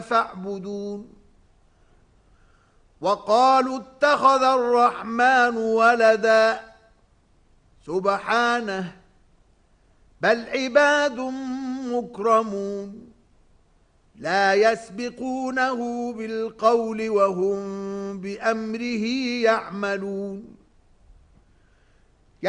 فاعبدون وقالوا اتخذ الرحمن ولدا سبحانه بل عباد مكرمون لا يسبقونه بالقول وهم بأمره يعملون